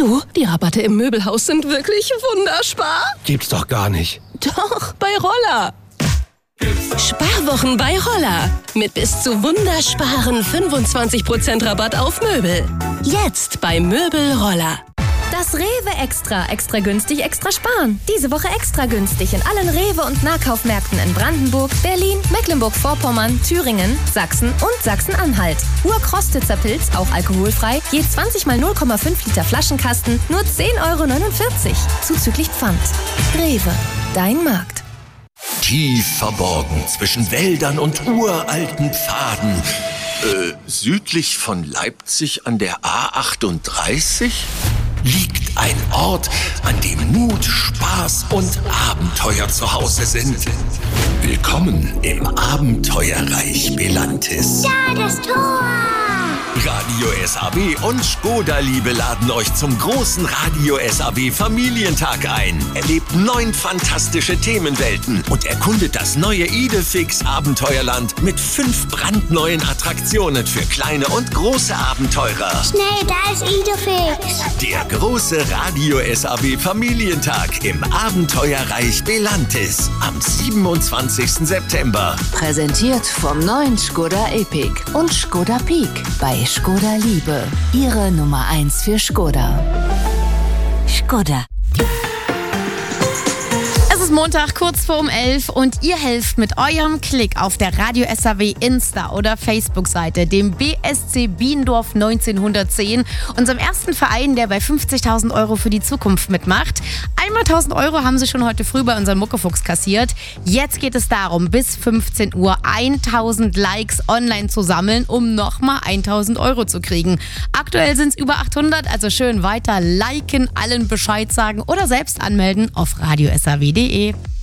Du, die Rabatte im Möbelhaus sind wirklich wunderspar. Gibt's doch gar nicht. Doch, bei Roller. Sparwochen bei Roller. Mit bis zu wundersparen 25% Rabatt auf Möbel. Jetzt bei Möbel Roller. Das Rewe Extra. Extra günstig, extra sparen. Diese Woche extra günstig in allen Rewe- und Nahkaufmärkten in Brandenburg, Berlin, Mecklenburg-Vorpommern, Thüringen, Sachsen und Sachsen-Anhalt. Urkrostitzer Pilz, auch alkoholfrei, je 20 mal 0,5 Liter Flaschenkasten, nur 10,49 €. Zuzüglich Pfand. Rewe, dein Markt. Tief verborgen zwischen Wäldern und uralten Pfaden. Südlich von Leipzig an der A38 liegt ein Ort, an dem Mut, Spaß und Abenteuer zu Hause sind. Willkommen im Abenteuerreich Belantis. Da, das Tor! Radio SAW und Skoda-Liebe laden euch zum großen Radio SAW Familientag ein. Erlebt 9 fantastische Themenwelten und erkundet das neue Idefix Abenteuerland mit 5 brandneuen Attraktionen für kleine und große Abenteurer. Schnell, da ist Idefix. Der große Radio SAW Familientag im Abenteuerreich Belantis am 27. September. Präsentiert vom neuen Skoda Epic und Skoda Peak bei Skoda Liebe, Ihre Nummer 1 für Skoda. Skoda. Es ist Montag, kurz vor 11 und ihr helft mit eurem Klick auf der Radio SAW Insta- oder Facebook-Seite dem BSC Biendorf 1910, unserem ersten Verein, der bei 50.000 € für die Zukunft mitmacht. Einmal 1.000 € haben sie schon heute früh bei unserem Muckefuchs kassiert. Jetzt geht es darum, bis 15 Uhr 1.000 Likes online zu sammeln, um nochmal 1.000 € zu kriegen. Aktuell sind es über 800, also schön weiter liken, allen Bescheid sagen oder selbst anmelden auf radiosaw.de.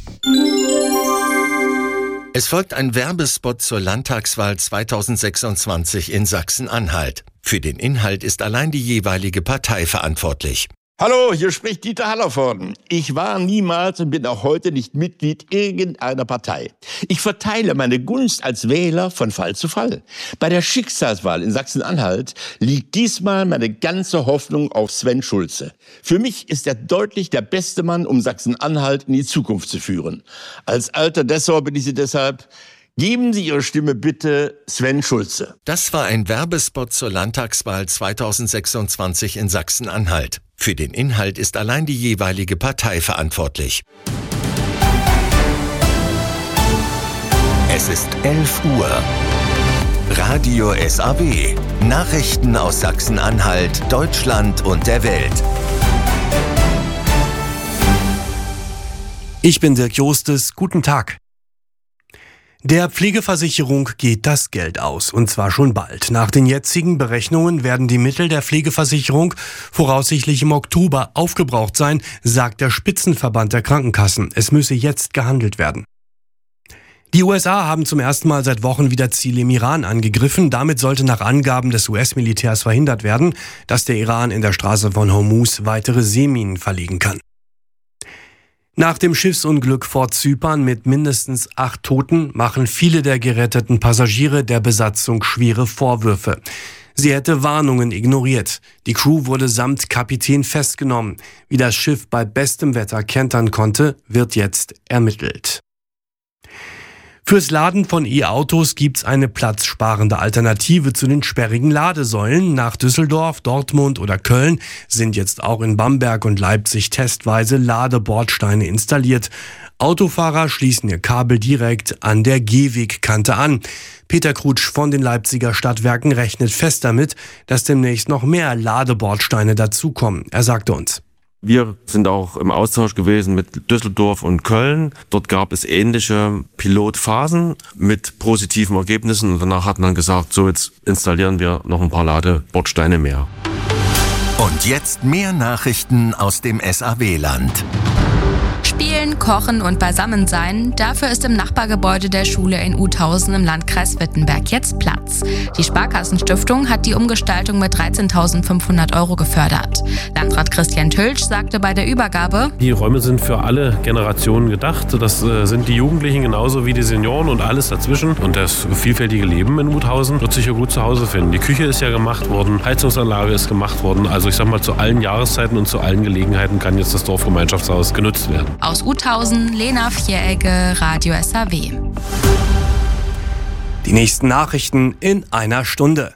Es folgt ein Werbespot zur Landtagswahl 2026 in Sachsen-Anhalt. Für den Inhalt ist allein die jeweilige Partei verantwortlich. Hallo, hier spricht Dieter Hallervorden. Ich war niemals und bin auch heute nicht Mitglied irgendeiner Partei. Ich verteile meine Gunst als Wähler von Fall zu Fall. Bei der Schicksalswahl in Sachsen-Anhalt liegt diesmal meine ganze Hoffnung auf Sven Schulze. Für mich ist er deutlich der beste Mann, um Sachsen-Anhalt in die Zukunft zu führen. Als alter Dessau bin ich Sie deshalb: geben Sie Ihre Stimme bitte Sven Schulze. Das war ein Werbespot zur Landtagswahl 2026 in Sachsen-Anhalt. Für den Inhalt ist allein die jeweilige Partei verantwortlich. Es ist 11 Uhr. Radio SAW. Nachrichten aus Sachsen-Anhalt, Deutschland und der Welt. Ich bin Dirk Jostes. Guten Tag. Der Pflegeversicherung geht das Geld aus, und zwar schon bald. Nach den jetzigen Berechnungen werden die Mittel der Pflegeversicherung voraussichtlich im Oktober aufgebraucht sein, sagt der Spitzenverband der Krankenkassen. Es müsse jetzt gehandelt werden. Die USA haben zum ersten Mal seit Wochen wieder Ziele im Iran angegriffen. Damit sollte nach Angaben des US-Militärs verhindert werden, dass der Iran in der Straße von Hormuz weitere Seeminen verlegen kann. Nach dem Schiffsunglück vor Zypern mit mindestens 8 Toten machen viele der geretteten Passagiere der Besatzung schwere Vorwürfe. Sie hätte Warnungen ignoriert. Die Crew wurde samt Kapitän festgenommen. Wie das Schiff bei bestem Wetter kentern konnte, wird jetzt ermittelt. Fürs Laden von E-Autos gibt's eine platzsparende Alternative zu den sperrigen Ladesäulen. Nach Düsseldorf, Dortmund oder Köln sind jetzt auch in Bamberg und Leipzig testweise Ladebordsteine installiert. Autofahrer schließen ihr Kabel direkt an der Gehwegkante an. Peter Krutsch von den Leipziger Stadtwerken rechnet fest damit, dass demnächst noch mehr Ladebordsteine dazukommen. Er sagte uns: Wir sind auch im Austausch gewesen mit Düsseldorf und Köln. Dort gab es ähnliche Pilotphasen mit positiven Ergebnissen. Und danach hat man gesagt, so jetzt installieren wir noch ein paar Ladebordsteine mehr. Und jetzt mehr Nachrichten aus dem SAW-Land. Spielen, kochen und beisammen sein, dafür ist im Nachbargebäude der Schule in Uthausen im Landkreis Wittenberg jetzt Platz. Die Sparkassenstiftung hat die Umgestaltung mit 13.500 € gefördert. Landrat Christian Tölsch sagte bei der Übergabe: Die Räume sind für alle Generationen gedacht. Das sind die Jugendlichen genauso wie die Senioren und alles dazwischen. Und das vielfältige Leben in Uthausen wird sich hier gut zu Hause finden. Die Küche ist ja gemacht worden, Heizungsanlage ist gemacht worden. Also ich sag mal, zu allen Jahreszeiten und zu allen Gelegenheiten kann jetzt das Dorfgemeinschaftshaus genutzt werden. Aus Uthausen, Lena Vieregge, Radio SAW. Die nächsten Nachrichten in einer Stunde.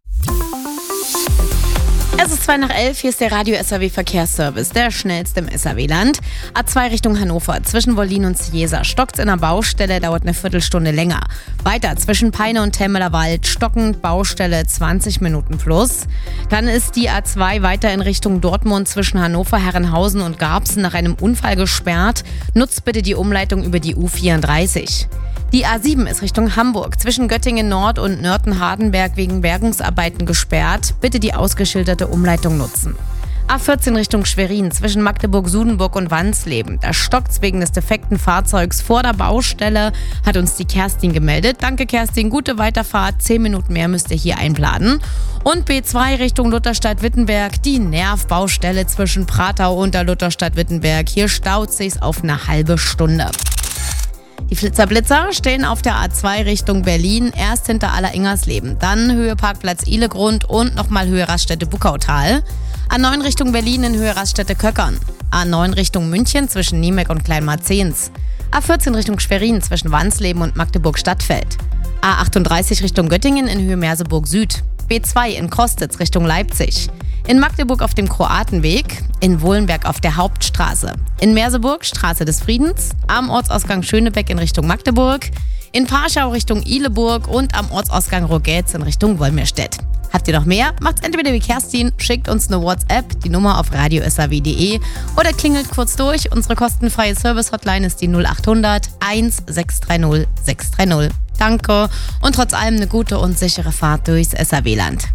Es ist 11:02, hier ist der Radio SAW Verkehrsservice, der schnellste im SAW-Land. A2 Richtung Hannover, zwischen Wollin und Ciesa stockt's in der Baustelle, dauert eine Viertelstunde länger. Weiter zwischen Peine und Temmeler Wald, stockend, Baustelle 20 Minuten plus. Dann ist die A2 weiter in Richtung Dortmund zwischen Hannover, Herrenhausen und Garbsen nach einem Unfall gesperrt. Nutzt bitte die Umleitung über die U34. Die A7 ist Richtung Hamburg, zwischen Göttingen Nord und Nörten-Hardenberg wegen Bergungsarbeiten gesperrt. Bitte die ausgeschilderte Umleitung nutzen. A14 Richtung Schwerin, zwischen Magdeburg-Sudenburg und Wansleben. Da stockt's wegen des defekten Fahrzeugs vor der Baustelle, hat uns die Kerstin gemeldet. Danke Kerstin, gute Weiterfahrt, 10 Minuten mehr müsst ihr hier einplanen. Und B2 Richtung Lutherstadt-Wittenberg, die Nervbaustelle zwischen Pratau und der Lutherstadt-Wittenberg. Hier staut sich's auf eine halbe Stunde. Die Flitzer-Blitzer stehen auf der A2 Richtung Berlin, erst hinter Aller-Ingersleben, dann Höhe Parkplatz Ihlegrund und nochmal Höhe Raststätte Buckautal. A9 Richtung Berlin in Höhe Raststätte Köckern. A9 Richtung München zwischen Niemeck und Kleinmarzehns. A14 Richtung Schwerin zwischen Wansleben und Magdeburg-Stadtfeld. A38 Richtung Göttingen in Höhe Merseburg Süd. B2 in Kostitz Richtung Leipzig. In Magdeburg auf dem Kroatenweg, in Wohlenberg auf der Hauptstraße, in Merseburg Straße des Friedens, am Ortsausgang Schönebeck in Richtung Magdeburg, in Parschau Richtung Ihleburg und am Ortsausgang Rogetz in Richtung Wolmirstedt. Habt ihr noch mehr? Macht's entweder wie Kerstin, schickt uns eine WhatsApp, die Nummer auf radiosaw.de oder klingelt kurz durch. Unsere kostenfreie Service-Hotline ist die 0800 1630 630. Danke und trotz allem eine gute und sichere Fahrt durchs SAW-Land.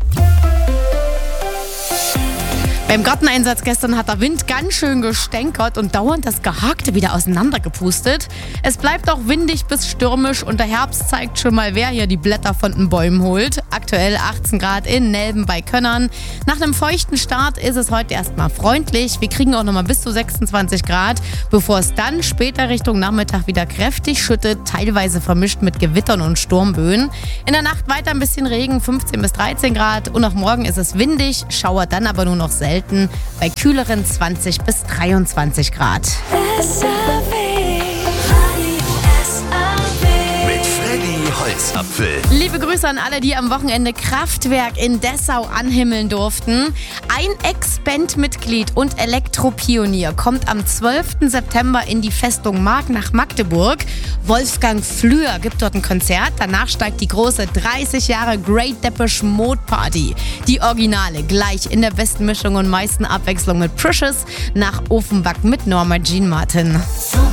Beim Garteneinsatz gestern hat der Wind ganz schön gestänkert und dauernd das Gehakte wieder auseinandergepustet. Es bleibt auch windig bis stürmisch und der Herbst zeigt schon mal, wer hier die Blätter von den Bäumen holt. Aktuell 18 Grad in Nelben bei Könnern. Nach einem feuchten Start ist es heute erstmal freundlich. Wir kriegen auch nochmal bis zu 26 Grad, bevor es dann später Richtung Nachmittag wieder kräftig schüttet, teilweise vermischt mit Gewittern und Sturmböen. In der Nacht weiter ein bisschen Regen, 15 bis 13 Grad und auch morgen ist es windig, schauert dann aber nur noch selten. Bei kühleren 20 bis 23 Grad. Mit Freddy Holzapfel. Liebe Grüße an alle, die am Wochenende Kraftwerk in Dessau anhimmeln durften. Ein Ex-Band-Mitglied und Elektropionier kommt am 12. September in die Festung Mark nach Magdeburg. Wolfgang Flür gibt dort ein Konzert. Danach steigt die große 30 Jahre Great Depeche Mode Party. Die Originale gleich in der besten Mischung und meisten Abwechslung mit Precious nach Offenbach mit Norma Jean Martin.